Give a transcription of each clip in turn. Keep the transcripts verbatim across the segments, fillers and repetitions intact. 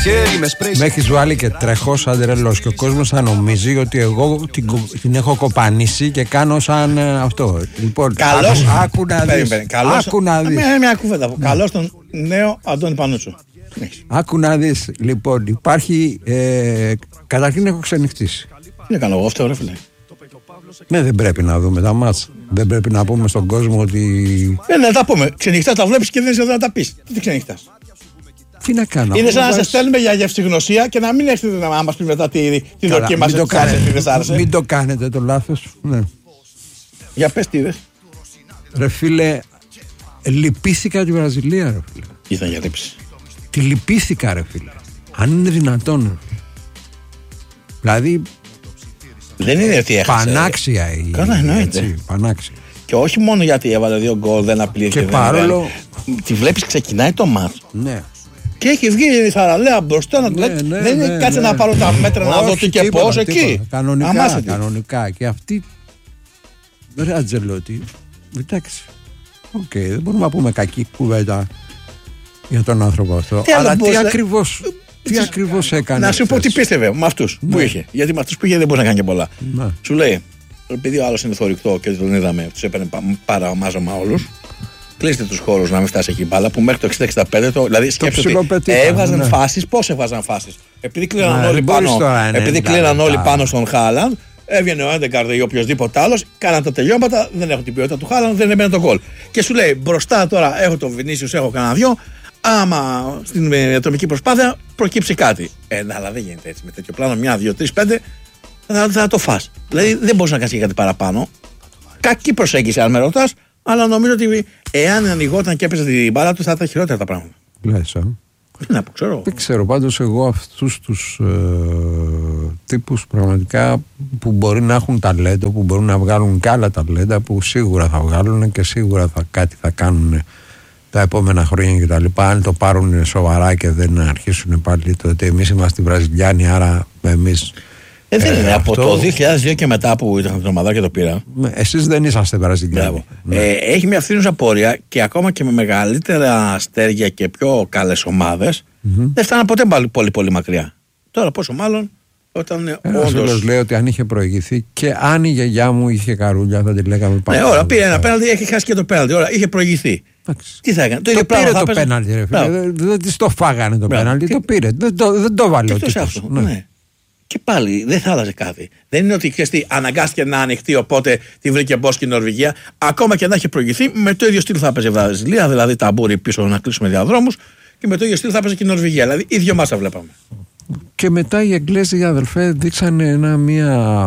Με έχεις βάλει και τρέχω σαν τρελός και ο κόσμος θα νομίζει ότι εγώ την, την έχω κοπανίσει και κάνω σαν αυτό. Λοιπόν, καλώς, άκου να δεις. Άκου να δεις. Μια, μια κουβέντα. Ναι. Καλώς τον νέο Αντώνη Πανούτσο. Άκου να δεις. Λοιπόν, υπάρχει. Ε, καταρχήν έχω ξενυχτήσει. Τι έκανα εγώ αυτό, ρε φίλε. Ναι, δεν πρέπει να δούμε τα μάτς. Δεν πρέπει να πούμε στον κόσμο ότι. Ε, να τα πούμε. Ξενυχτάς τα βλέπεις και δεν είσαι εδώ να τα πεις. Τι ξενυχτάς. Τι να κάνω. Είναι σαν να σε στέλνουμε για γευσηγνωσία και να μην έρθετε να μας πει μετά τι, τι δοκίμασε. Μην, μην το κάνετε το λάθος. Ναι. Για πες τι είδες. Ρε φίλε, λυπήθηκα τη Βραζιλία, ρε φίλε. Ήταν για λήψη. Τη λυπήθηκα, ρε φίλε. Αν είναι δυνατόν. Δηλαδή. Δεν είναι ότι έχασε. Πανάξια η. Καλά, εννοείται. Πανάξια. Και όχι μόνο γιατί έβαλε δύο γκολ, δεν απλήθηκε. Και παρόλο. Τη βλέπεις ξεκινάει το μάτς. Ναι. Και έχει βγει η θαραλέα μπροστά να του λέει: ναι, δεν είναι ναι, κάτσε ναι. να πάρω τα μέτρα να δω τι και πώς εκεί. Κανονικά, Αμάσαι κανονικά. Και αυτή. Ρε Ατζελότη. Εντάξει. Οκ, okay, δεν μπορούμε να πούμε κακή κουβέντα για τον άνθρωπο αυτό. Τι αλλά τι πώς, ακριβώς. Τι ακριβώς έκανε. Να σου πω τι πίστευε με αυτούς ναι. που είχε. Γιατί με αυτούς που είχε δεν μπορούσε να κάνει και πολλά. Ναι. Σου λέει: επειδή ο άλλος είναι θωρηκτό και τον είδαμε, τους έπαιρνε παραμάζωμα όλους. Κλείστε τους χώρους να μην φτάσει εκεί η μπάλα που μέχρι το εξήντα εξήντα πέντε το, δηλαδή σκέφτεται ότι έβγαζαν ναι. φάσεις. Πώς έβγαζαν φάσεις. Επειδή κλείναν ναι, όλοι, πάνω, τώρα, ναι, επειδή κλείναν όλοι πάνω στον Χάλαντ, έβγαινε ο Έντεγκαρντ ή οποιοδήποτε άλλος, κάναν τα τελειώματα, δεν έχουν την ποιότητα του Χάλαντ, δεν έμπαινε τον γκολ. Και σου λέει μπροστά τώρα έχω τον Βινίσιους, έχω κανένα δυο. Άμα στην ατομική προσπάθεια προκύψει κάτι. Ε, ναι, αλλά δεν γίνεται έτσι. Με τέτοιο πλάνο, μια, δύο, τρεις, πέντε θα, θα το φας. Δηλαδή δεν μπορείς να κάνεις κάτι παραπάνω. Κακή προσέγγιση, αν με ρωτάς. Αλλά νομίζω ότι εάν ανοιγόταν και έπαιζε την μπάλα του θα ήταν χειρότερα τα πράγματα. Λες, α. Να πω, ξέρω. Δεν ξέρω, πάντως εγώ αυτούς τους ε, τύπους πραγματικά που μπορεί να έχουν ταλέντο, που μπορούν να βγάλουν και άλλα ταλέντα, που σίγουρα θα βγάλουν και σίγουρα θα, κάτι θα κάνουν τα επόμενα χρόνια κτλ. Αν το πάρουν σοβαρά και δεν αρχίσουν πάλι το ότι εμείς είμαστε Βραζιλιάνοι, άρα εμείς. Ε, δεν είναι. Ε, από αυτό... το δύο χιλιάδες δύο και μετά που ήταν την ομάδα και το πήρα. Εσείς δεν είσαστε Βραζιλιάνοι. Ναι. Ε, έχει μια φθήνουσα πορεία και ακόμα και με μεγαλύτερα αστέρια και πιο καλές ομάδες mm-hmm. δεν φτάναν ποτέ πολύ, πολύ, πολύ μακριά. Τώρα πόσο μάλλον όταν. Ένας όντως λέει ότι αν είχε προηγηθεί και αν η γιαγιά μου είχε καρούλια θα τη λέγαμε πάλι. Ναι, ώρα πήρε ένα πέναλτι, έχει χάσει και το πέναλτι. Ώρα είχε προηγηθεί. Άξι. Τι θα έκανε. Το, το πήρε το πέναλτι, ρε φίλε. Δεν, δεν της το φάγανε το πέναλτι, το πήρε. Δεν το, δεν το βάλε ο τύπος. Ναι. Και πάλι δεν θα άλλαζε κάτι. Δεν είναι ότι ξέρεις, αναγκάστηκε να ανοιχτεί, οπότε τη βρήκε μπος και η Νορβηγία. Ακόμα και να έχει προηγηθεί, με το ίδιο στυλ θα έπαιζε η Βραζιλία, δηλαδή ταμπούρι πίσω να κλείσουμε διαδρόμους, και με το ίδιο στυλ θα έπαιζε και η Νορβηγία. Δηλαδή, οι δυο μας τα βλέπαμε. Και μετά οι Εγγλέζοι, αδελφέ, δείξανε ένα, μία,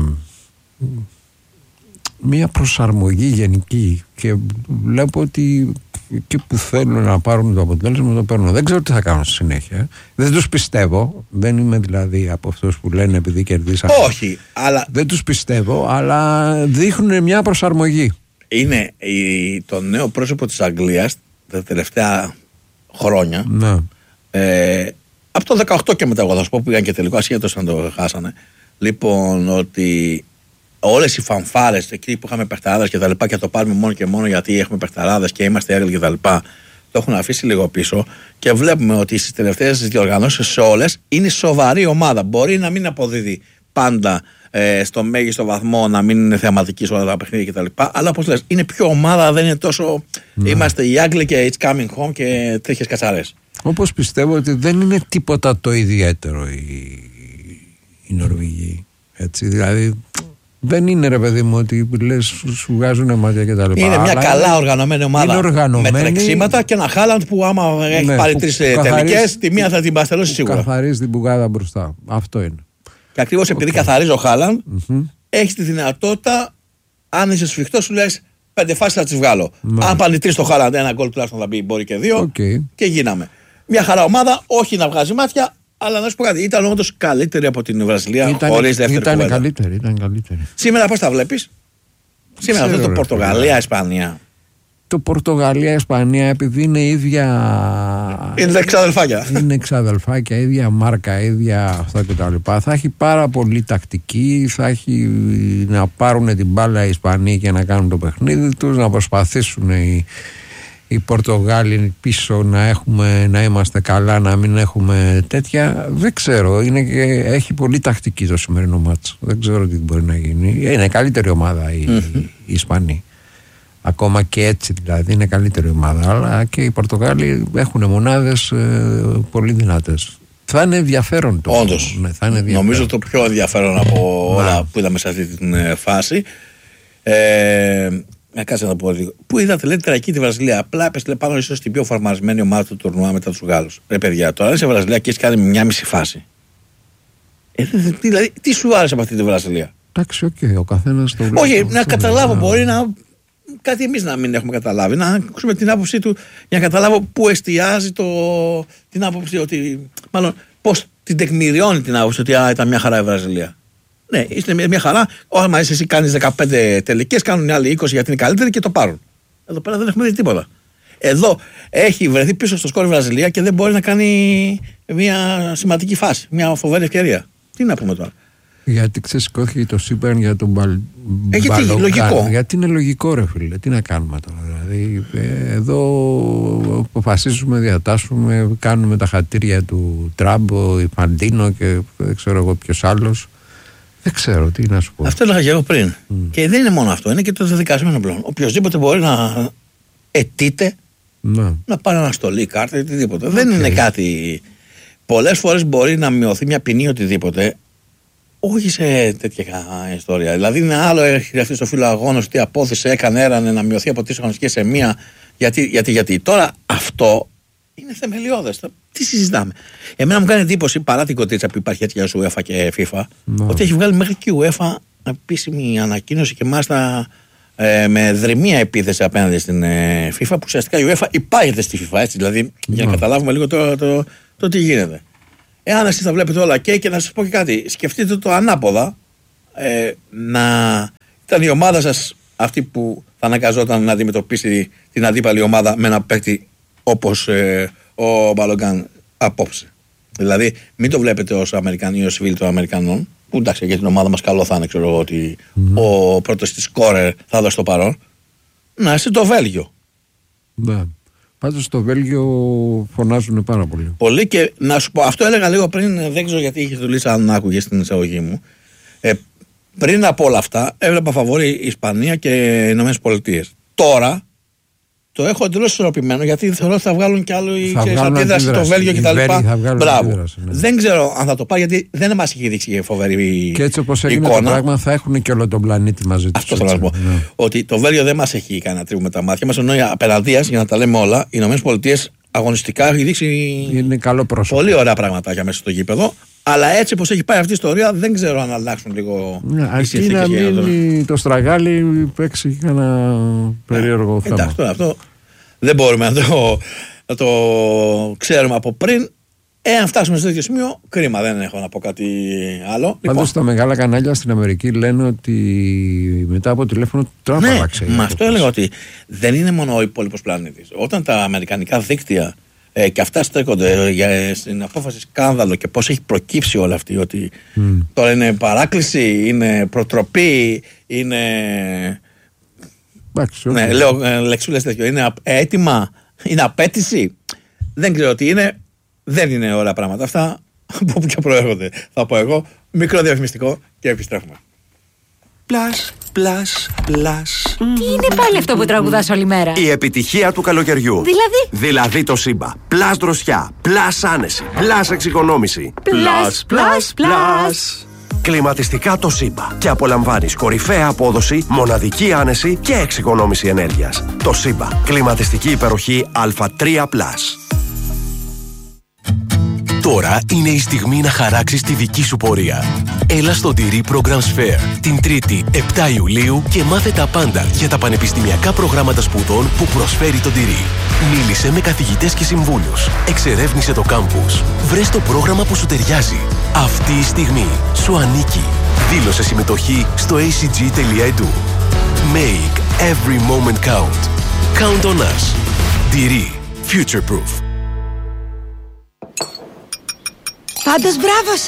μία προσαρμογή γενική. Και βλέπω ότι εκεί που θέλουν να πάρουν το αποτέλεσμα το παίρνουν. Δεν ξέρω τι θα κάνουν στη συνέχεια. Δεν τους πιστεύω. Δεν είμαι δηλαδή από αυτούς που λένε επειδή κερδίσαμε. Όχι, αλλά. Δεν τους πιστεύω, αλλά δείχνουν μια προσαρμογή. Είναι η, το νέο πρόσωπο της Αγγλίας τα τελευταία χρόνια. Ναι. Ε, από το δεκαοκτώ και μετά, εγώ θα σου πω, πήγαν και τελικό, ασχέτως αν το χάσανε. Λοιπόν, ότι όλες οι φανφάρες εκεί που είχαμε παιχταράδες και τα λοιπά, και το πάρουμε μόνο και μόνο γιατί έχουμε παιχταράδες και είμαστε έγκλοι και τα λοιπά, το έχουν αφήσει λίγο πίσω και βλέπουμε ότι στις τελευταίες διοργανώσεις σε όλες είναι σοβαρή ομάδα. Μπορεί να μην αποδίδει πάντα ε, στο μέγιστο βαθμό, να μην είναι θεαματική σε όλα τα παιχνίδια κτλ. Αλλά όπως λες, είναι πιο ομάδα, δεν είναι τόσο. Ναι. Είμαστε οι Άγγλοι και it's coming home και τρίχες κατσαρές. Όπως πιστεύω ότι δεν είναι τίποτα το ιδιαίτερο οι, οι Νορβηγοί. Έτσι, δηλαδή. Δεν είναι, ρε παιδί μου, ότι λες σου βγάζουν μάτια και τα λοιπά. Είναι μια καλά είναι, οργανωμένη ομάδα οργανωμένη, με τρεξίματα και ένα Χάλαντ που άμα έχει ναι, πάρει τρεις τελικές, τη μία θα την παστελώσει σίγουρα. Καθαρίζει την πουγάδα μπροστά. Αυτό είναι. Και ακριβώς επειδή okay. καθαρίζει ο Χάλαντ, mm-hmm. έχει τη δυνατότητα, αν είσαι σφιχτός, σου λες πέντε φάσεις θα τις βγάλω. Mm-hmm. Αν πάλι τρεις στο Χάλαντ, ένα γκολ τουλάχιστον θα μπει, μπορεί και δύο. Okay. Και γίναμε. Μια χαρά ομάδα, όχι να βγάζει μάτια. Αλλά να σου πω κάτι, ήταν όντως καλύτερη από την Βραζιλία χωρίς δεύτερη κουβέντα. Ήταν καλύτερη, ήταν καλύτερη. Σήμερα πώς τα βλέπεις? Σήμερα αυτό το Πορτογαλία-Ισπανία. Το Πορτογαλία-Ισπανία επειδή είναι ίδια. Είναι εξαδελφάκια. Είναι εξαδελφάκια, ίδια μάρκα, ίδια αυτά κτλ. Θα έχει πάρα πολύ τακτική, θα έχει να πάρουν την μπάλα οι Ισπανοί και να κάνουν το παιχνίδι τους, να προσπαθήσουν οι, οι Πορτογάλοι πίσω να, έχουμε, να είμαστε καλά, να μην έχουμε τέτοια. Δεν ξέρω. Είναι και, έχει πολύ τακτική το σημερινό μάτσο. Δεν ξέρω τι μπορεί να γίνει. Είναι καλύτερη ομάδα οι, mm-hmm. οι Ισπανοί. Ακόμα και έτσι δηλαδή είναι καλύτερη ομάδα. Αλλά και οι Πορτογάλοι έχουν μονάδες ε, πολύ δυνατές. Θα είναι ενδιαφέρον το. Όντως. Ναι, θα είναι ενδιαφέρον. Νομίζω το πιο ενδιαφέρον από όλα που είδαμε σε αυτή τη φάση. Ε, Να κάτσε να πω λίγο. Πού είδατε, λέτε, τρακή τη Βραζιλία. Απλά έπεσε πάνω ίσως την πιο φορμαρισμένη ομάδα του τουρνουά μετά τους Γάλλους. Ρε παιδιά, τώρα είσαι Βραζιλία και έχει κάνει μια μισή φάση. Ε, δηλαδή, τι σου άρεσε από αυτή τη Βραζιλία? Εντάξει, οκ, okay, ο καθένας το βλέπει. Όχι, να καταλάβω, να... μπορεί να. Κάτι εμείς να μην έχουμε καταλάβει. Να ακούσουμε την άποψή του για να καταλάβω πού εστιάζει το... την άποψη ότι. Μάλλον, πώς την τεκμηριώνει την άποψη ότι α, ήταν μια χαρά η Βραζιλία. Ναι, είναι μια χαρά. Άμα είσαι εσύ κάνεις δεκαπέντε τελικές, κάνουν οι άλλοι είκοσι γιατί είναι καλύτεροι και το πάρουν. Εδώ πέρα δεν έχουμε δει τίποτα. Εδώ έχει βρεθεί πίσω στο σκορ η Βραζιλία και δεν μπορεί να κάνει μια σημαντική φάση, μια φοβερή ευκαιρία. Τι να πούμε τώρα? Γιατί ξεσηκώθηκε το σύμπαν για τον Μπαλ... Έχει τι, λογικό. Γιατί είναι λογικό, ρε φίλε. Τι να κάνουμε τώρα? Δηλαδή, εδώ αποφασίζουμε, διατάσσουμε, κάνουμε τα χατήρια του Τράμπο, η Φαντίνο και δεν ξέρω εγώ ποιος άλλος. Δεν ξέρω τι να σου πω. Αυτό έλεγα και εγώ πριν. Mm. Και δεν είναι μόνο αυτό, είναι και το δεδικασμένο πλέον. Οποιοςδήποτε μπορεί να αιτείται να, να πάρει αναστολή, κάρτα ή οτιδήποτε. Okay. Δεν είναι κάτι. Πολλές φορές μπορεί να μειωθεί μια ποινή οτιδήποτε. Όχι σε τέτοια ιστορία. Δηλαδή, είναι άλλο έχει γραφτεί στο φύλλο αγώνος τι απόθεση έκανε, έρανε να μειωθεί από τρεις αγωνιστικές σε μία. Γιατί, γιατί, γιατί. Τώρα αυτό είναι θεμελιώδες. Τι συζητάμε? Εμένα μου κάνει εντύπωση, παρά την κοτρίτσα που υπάρχει έτσι για UEFA και FIFA, no. ότι έχει βγάλει μέχρι και η UEFA επίσημη ανακοίνωση και μάλιστα ε, με δρυμία επίθεση απέναντι στην ε, FIFA, που ουσιαστικά η UEFA υπάγεται στη FIFA, έτσι, δηλαδή, no. για να καταλάβουμε λίγο το, το, το, το τι γίνεται. Εάν εσείς θα βλέπετε όλα και, και να σας πω και κάτι, σκεφτείτε το ανάποδα, ε, να ήταν η ομάδα σας αυτή που θα αναγκαζόταν να αντιμετωπίσει την αντίπαλη ομάδα με ένα παίκτη όπως ε, ο Μπαλογκάν απόψε. Δηλαδή, μην το βλέπετε ως Αμερικανοί ή ως φίλοι των Αμερικανών, που εντάξει για την ομάδα μας καλό θα είναι, ξέρω εγώ, ότι mm. ο πρώτος της σκόρερ θα δώσει το παρόν. Να είσαι το Βέλγιο. Ναι. Πάντως στο Βέλγιο φωνάζουν πάρα πολύ. Πολύ, και να σου πω, αυτό έλεγα λίγο πριν, δεν ξέρω γιατί είχε δουλείσει αν άκουγε στην εισαγωγή μου. Ε, πριν από όλα αυτά, έβλεπα φαβόρη η Ισπανία και οι Ηνωμένες Πολιτείες. Τώρα το έχω εντελώς ισορροπημένο, γιατί θεωρώ ότι θα βγάλουν κι άλλο η αντίδραση στο Βέλγιο κτλ. Μπράβο. Ναι. Δεν ξέρω αν θα το πάει, γιατί δεν μας έχει δείξει φοβερή εικόνα. Και έτσι όπως έγινε το πράγμα, θα έχουν και όλο τον πλανήτη μαζί τους. Αυτό θέλω να πω. Ναι. Ότι το Βέλγιο δεν μας έχει κάνει να τρίβουμε τα μάτια μας, ενώ απέναντίας, για να τα λέμε όλα, οι Ηνωμένες Πολιτείες αγωνιστικά έχει δείξει είναι καλό πρόσωπο. Πολύ ωραία πραγματάκια μέσα στο γήπεδο. Αλλά έτσι όπως έχει πάει αυτή η ιστορία, δεν ξέρω αν αλλάξουν λίγο ναι, οι συνθήκες. Αρκεί να μείνει το στραγάλι παίξει ένα περίεργο θέμα. Εντάξει, αυτό δεν μπορούμε να το, να το ξέρουμε από πριν. Εάν φτάσουμε σε τέτοιο σημείο, κρίμα, δεν έχω να πω κάτι άλλο. Πάντως λοιπόν, τα μεγάλα κανάλια στην Αμερική λένε ότι μετά από τηλέφωνο του Τραμπ ναι, άλλαξε. Μα αυτό έλεγα, ότι δεν είναι μόνο ο υπόλοιπος πλανήτης. Όταν τα αμερικανικά δίκτυα ε, και αυτά στέκονται για, στην απόφαση σκάνδαλο και πώς έχει προκύψει όλη αυτή, ότι mm. τώρα είναι παράκληση, είναι προτροπή, είναι. Okay. Ναι, λέω ε, λεξούλες τέτοιο. Είναι έτοιμα, είναι απέτηση. Δεν ξέρω τι είναι. Δεν είναι ωραία πράγματα αυτά. Από όπου και προέρχονται. Θα πω εγώ. Μικρό διαφημιστικό και επιστρέφουμε. Πλας, πλας, πλας. Τι είναι πάλι αυτό που τραγουδάς όλη μέρα? Η επιτυχία του καλοκαιριού. Δηλαδή? Δηλαδή το Σύμπα. Πλας δροσιά, πλας άνεση, πλας εξοικονόμηση. Πλας, πλας, πλας. Κλιματιστικά το Σύμπα. Και απολαμβάνεις κορυφαία απόδοση, μοναδική άνεση και εξοικονόμηση ενέργειας. Το Σύμπα. Κλιματιστική υπεροχή Α τρία πλας. Τώρα είναι η στιγμή να χαράξεις τη δική σου πορεία. Έλα στο Ντυρί Programs Fair την Τρίτη επτά Ιουλίου και μάθε τα πάντα για τα πανεπιστημιακά προγράμματα σπουδών που προσφέρει το Ντυρί. Μίλησε με καθηγητές και συμβούλους. Εξερεύνησε το κάμπους. Βρες το πρόγραμμα που σου ταιριάζει. Αυτή η στιγμή σου ανήκει. Δήλωσε συμμετοχή στο έι σι τζι τελεία ι ντου. Make every moment count. Count on us. Ντυρί. Future proof. Πάντως μπράβο σας!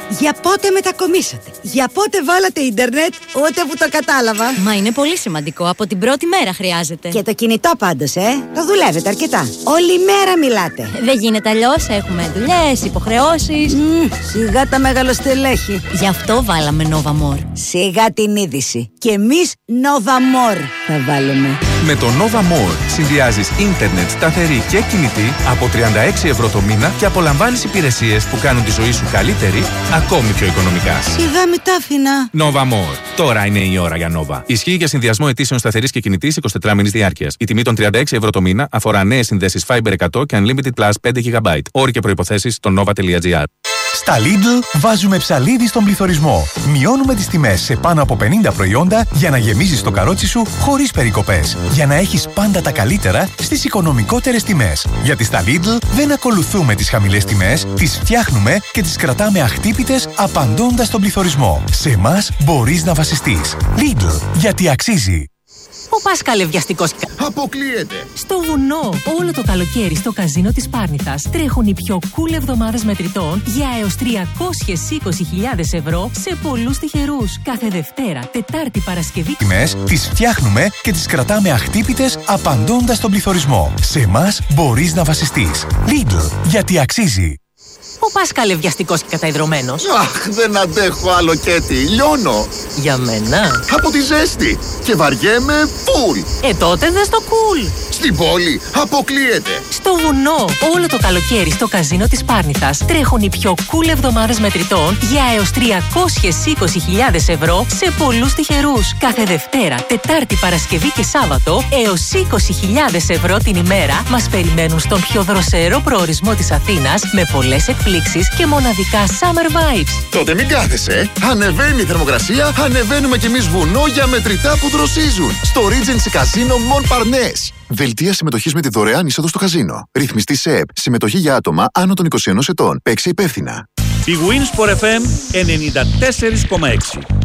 Για πότε μετακομίσατε? Για πότε βάλατε ίντερνετ? Ούτε που το κατάλαβα. Μα είναι πολύ σημαντικό. Από την πρώτη μέρα χρειάζεται. Και το κινητό πάντως, ε. Το δουλεύετε αρκετά. Όλη μέρα μιλάτε. Δεν γίνεται αλλιώς. Έχουμε δουλειές, υποχρεώσεις. Mm, σιγά τα μεγαλοστελέχη. Γι' αυτό βάλαμε Nova More. Σιγά την είδηση. Και εμείς Nova More θα βάλουμε. Με το Nova More συνδυάζεις ίντερνετ σταθερή και κινητή από τριάντα έξι ευρώ το μήνα και απολαμβάνεις υπηρεσίες που κάνουν τη ζωή σου καλύτερη, ακόμη πιο οικονομικά. Σιγά μην τα άφηνα. Nova More. Τώρα είναι η ώρα για Nova. Ισχύει για συνδυασμό αιτήσεων σταθερής και κινητής εικοσιτετράμηνης διάρκειας. Η τιμή των τριάντα έξι ευρώ το μήνα αφορά νέες συνδέσεις Fiber εκατό και Unlimited Plus πέντε γιγαμπάιτ. Όροι και προϋποθέσεις στο nova τελεία gr. Στα Lidl βάζουμε ψαλίδι στον πληθωρισμό. Μειώνουμε τις τιμές σε πάνω από πενήντα προϊόντα για να γεμίζεις το καρότσι σου χωρίς περικοπές. Για να έχεις πάντα τα καλύτερα στις οικονομικότερες τιμές. Γιατί στα Lidl δεν ακολουθούμε τις χαμηλές τιμές, τις φτιάχνουμε και τις κρατάμε αχτύπητες απαντώντας στον πληθωρισμό. Σε εμάς μπορείς να βασιστείς. Lidl, γιατί αξίζει. Ο Πάσχαλε βιαστικός. Αποκλείεται. Στο βουνό, όλο το καλοκαίρι στο καζίνο της Πάρνηθας τρέχουν οι πιο cool εβδομάδες μετρητών για έως τριακόσιες είκοσι χιλιάδες ευρώ σε πολλούς τυχερούς. Κάθε Δευτέρα, Τετάρτη, Παρασκευή. Τιμές τις φτιάχνουμε και τις κρατάμε αχτύπητες απαντώντας στον πληθωρισμό. Σε εμάς μπορείς να βασιστείς. Lidl, γιατί αξίζει. Ο Πάσχαλε βιαστικός και καταϊδρωμένος. Αχ, δεν αντέχω άλλο Κέτι. Λιώνω. Για μένα. Από τη ζέστη. Και βαριέμαι φουλ. Ε, τότε δες το cool. Στην πόλη αποκλείεται. Στο βουνό, όλο το καλοκαίρι στο καζίνο της Πάρνηθας τρέχουν οι πιο cool εβδομάδες μετρητών για έως τριακόσιες είκοσι χιλιάδες ευρώ σε πολλούς τυχερούς. Κάθε Δευτέρα, Τετάρτη, Παρασκευή και Σάββατο έως είκοσι χιλιάδες ευρώ την ημέρα μας περιμένουν στον πιο δροσερό προορισμό της Αθήνας με πολλές εκπλήξεις και μοναδικά summer vibes. Τότε μην κάθεσαι. Ανεβαίνει η θερμοκρασία, ανεβαίνουμε κι εμείς βουνό για μετρητά που δροσίζουν. Στο Regency Casino Mon Parnasse. Δελτία συμμετοχής με τη δωρεάν είσοδο στο καζίνο. Ρυθμιστή ΣΕΕΠ. Συμμετοχή για άτομα άνω των είκοσι ενός ετών. Παίξε υπεύθυνα. Η Winsport εφ εμ ενενήντα τέσσερα κόμμα έξι.